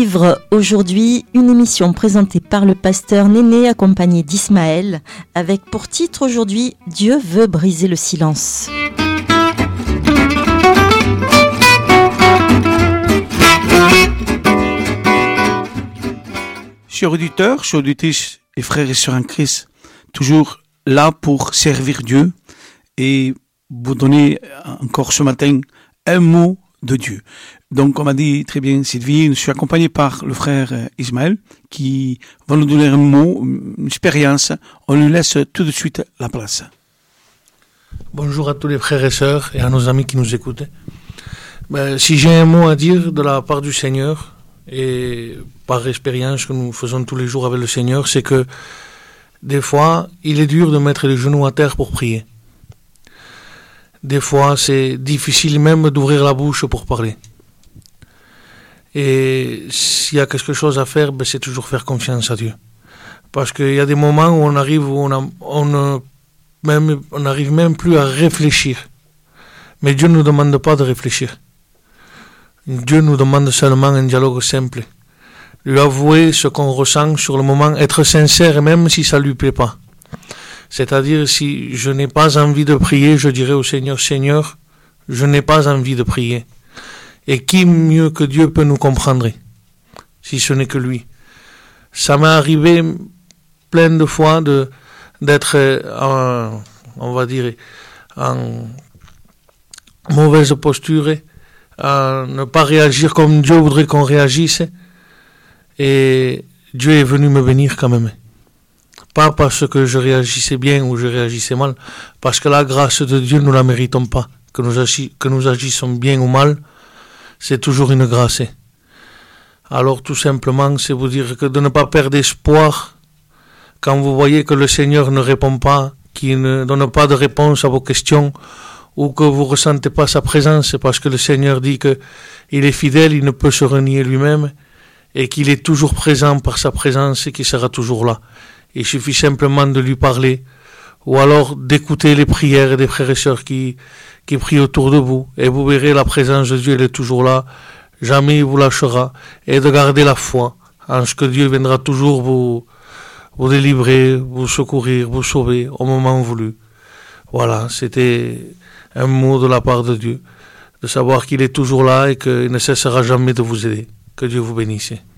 vivre aujourd'hui une émission présentée par le pasteur Néné accompagné d'Ismaël avec pour titre aujourd'hui Dieu veut briser le silence. Chers auditeurs, chers auditrices et frères et sœurs en Christ, toujours là pour servir Dieu et vous donner encore ce matin un mot de Dieu. Donc, comme a dit très bien Sylvie, je suis accompagné par le frère Ismaël qui va nous donner un mot, une expérience. On lui laisse tout de suite la place. Bonjour à tous les frères et sœurs et à nos amis qui nous écoutent. Si j'ai un mot à dire de la part du Seigneur et par expérience que nous faisons tous les jours avec le Seigneur, c'est que des fois, il est dur de mettre les genoux à terre pour prier. Des fois, c'est difficile même d'ouvrir la bouche pour parler. Et s'il y a quelque chose à faire, c'est toujours faire confiance à Dieu. Parce qu'il y a des moments où on arrive, où on n'arrive même plus à réfléchir. Mais Dieu ne nous demande pas de réfléchir. Dieu nous demande seulement un dialogue simple. Lui avouer ce qu'on ressent sur le moment, être sincère même si ça ne lui plaît pas. C'est-à-dire, si je n'ai pas envie de prier, je dirais au Seigneur, Seigneur, je n'ai pas envie de prier. Et qui mieux que Dieu peut nous comprendre, si ce n'est que lui. Ça m'est arrivé plein de fois d'être, on va dire, en mauvaise posture, à ne pas réagir comme Dieu voudrait qu'on réagisse. Et Dieu est venu me bénir quand même. Pas parce que je réagissais bien ou je réagissais mal, parce que la grâce de Dieu, nous la méritons pas. Que nous agissons bien ou mal, c'est toujours une grâce. Alors tout simplement, c'est vous dire que de ne pas perdre espoir quand vous voyez que le Seigneur ne répond pas, qu'il ne donne pas de réponse à vos questions, ou que vous ne ressentez pas sa présence, parce que le Seigneur dit que il est fidèle, il ne peut se renier lui-même, et qu'il est toujours présent par sa présence et qu'il sera toujours là. Il suffit simplement de lui parler, ou alors d'écouter les prières des frères et sœurs qui prient autour de vous, et vous verrez la présence de Dieu, elle est toujours là, jamais il vous lâchera, et de garder la foi en ce que Dieu viendra toujours vous délivrer, vous secourir, vous sauver au moment voulu. Voilà, c'était un mot de la part de Dieu, de savoir qu'il est toujours là et qu'il ne cessera jamais de vous aider. Que Dieu vous bénisse.